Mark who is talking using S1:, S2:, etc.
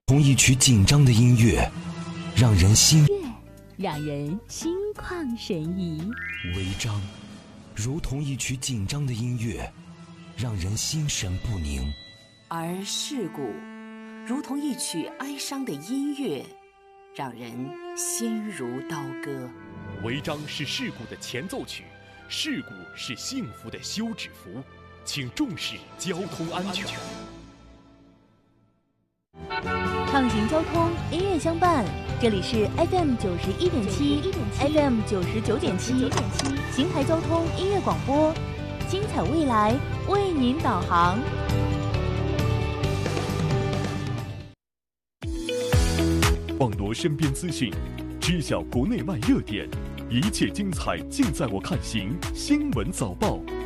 S1: 同一曲紧张的音乐，让人心
S2: 旷神怡。
S1: 违章，如同一曲紧张的音乐，让人心神不宁；
S3: 而事故，如同一曲哀伤的音乐，让人心如刀割。
S4: 违章是事故的前奏曲，事故是幸福的休止符，请重视交通安全。
S2: 畅行交通，音乐相伴。这里是 FM 91.7 FM 99.7邢台交通音乐广播，精彩未来为您导航。
S4: 网罗身边资讯，知晓国内外热点，一切精彩尽在我看行新闻早报。